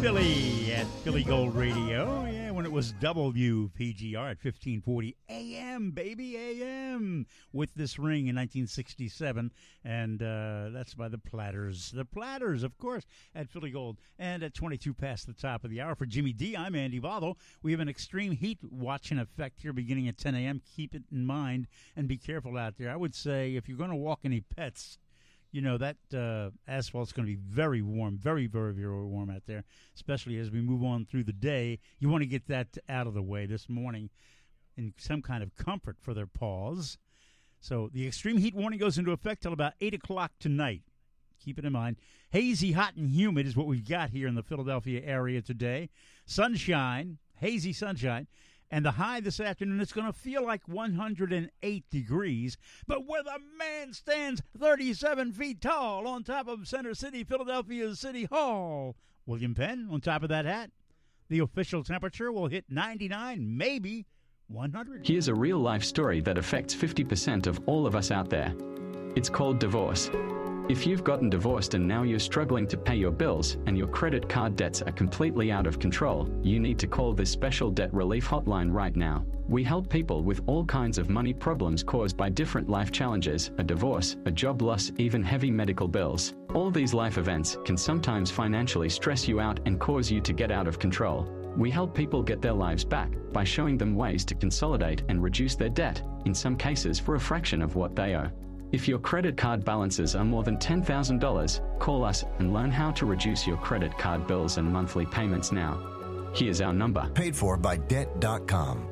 Philly at Philly Gold Radio. Yeah, when it was WPGR at 1540 AM, baby, AM, with this ring in 1967. And that's by the Platters. The Platters, of course, at Philly Gold. And at 22 past the top of the hour for Jimmy D, I'm Andy Valdo. We have an extreme heat watch in effect here beginning at 10 a.m. Keep it in mind and be careful out there. I would say if you're going to walk any pets, you know, that asphalt's going to be very warm, very, very, very warm out there, especially as we move on through the day. You want to get that out of the way this morning in some kind of comfort for their paws. So the extreme heat warning goes into effect till about 8 o'clock tonight. Keep it in mind. Hazy, hot, and humid is what we've got here in the Philadelphia area today. Sunshine, hazy sunshine. And the high this afternoon, it's going to feel like 108 degrees. But where the man stands 37 feet tall on top of Center City, Philadelphia's City Hall. William Penn on top of that hat. The official temperature will hit 99, maybe 100. Here's a real-life story that affects 50% of all of us out there. It's called divorce. If you've gotten divorced and now you're struggling to pay your bills and your credit card debts are completely out of control, you need to call this special debt relief hotline right now. We help people with all kinds of money problems caused by different life challenges, a divorce, a job loss, even heavy medical bills. All these life events can sometimes financially stress you out and cause you to get out of control. We help people get their lives back by showing them ways to consolidate and reduce their debt, in some cases for a fraction of what they owe. If your credit card balances are more than $10,000, call us and learn how to reduce your credit card bills and monthly payments now. Here's our number. Paid for by Debt.com.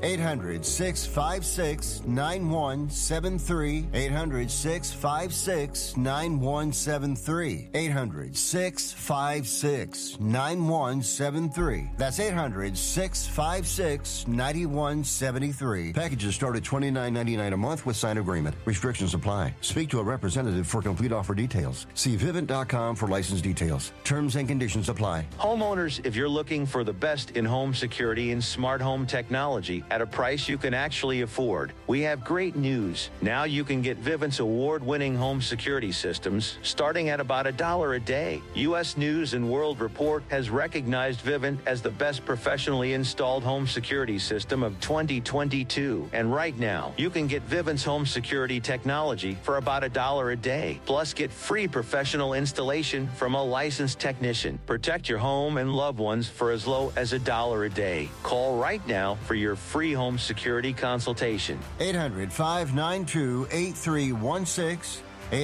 800-656-9173. 800-656-9173. 800-656-9173. That's 800-656-9173. Packages start at $29.99 a month with signed agreement. Restrictions apply. Speak to a representative for complete offer details. See Vivint.com for license details. Terms and conditions apply. Homeowners, if you're looking for the best in home security and smart home technology at a price you can actually afford, we have great news. Now you can get Vivint's award-winning home security systems starting at about $1 a day. U.S. News and World Report has recognized Vivint as the best professionally installed home security system of 2022. And right now, you can get Vivint's home security technology for about $1 a day. Plus, get free professional installation from a licensed technician. Protect your home and loved ones for as low as $1 a day. Call right now for your free home security consultation. 800-592-8316.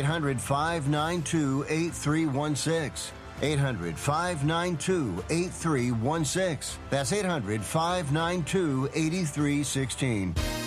800-592-8316. 800-592-8316. That's 800-592-8316.